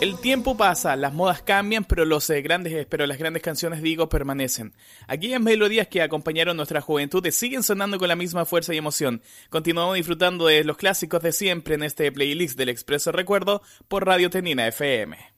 El tiempo pasa, las modas cambian, pero las grandes canciones, permanecen. Aquellas melodías que acompañaron nuestra juventud siguen sonando con la misma fuerza y emoción. Continuamos disfrutando de los clásicos de siempre en este playlist del Expreso Recuerdo por Radio Tenina FM.